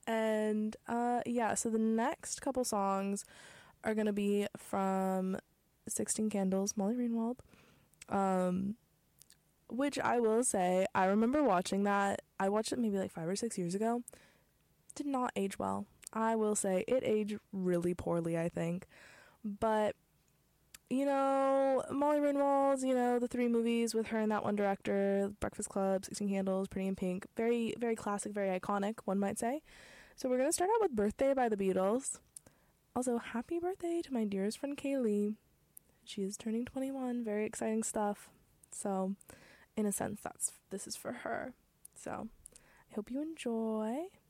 And yeah, so the next couple songs are going to be from 16 Candles, Molly Ringwald. Which I will say, I remember watching that. I watched it maybe like 5 or 6 years ago. Did not age well. I will say it aged really poorly, I think. But, you know, Molly Ringwald's, you know, the 3 movies with her and that one director, Breakfast Club, 16 Candles, Pretty in Pink. Very, very classic, very iconic, one might say. So we're going to start out with Birthday by the Beatles. Also, happy birthday to my dearest friend Kaylee. She is turning 21. Very exciting stuff. So, in a sense, this is for her. So, I hope you enjoy.